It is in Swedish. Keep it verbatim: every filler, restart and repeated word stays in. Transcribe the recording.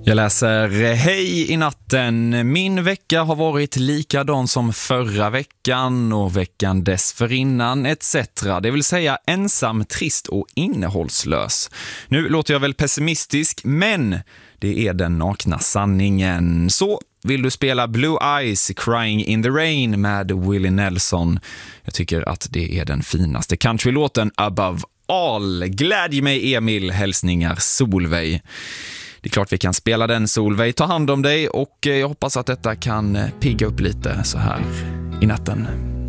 Jag läser hej i natten. Min vecka har varit likadan som förra veckan och veckan dessförinnan et cetera. Det vill säga ensam, trist och innehållslös. Nu låter jag väl pessimistisk, men det är den nakna sanningen. Så vill du spela Blue Eyes Crying in the Rain med Willie Nelson? Jag tycker att det är den finaste countrylåten above all. Glädj mig Emil, hälsningar Solveig. Det är klart vi kan spela den, Solveig. Ta hand om dig och jag hoppas att detta kan pigga upp lite så här i natten.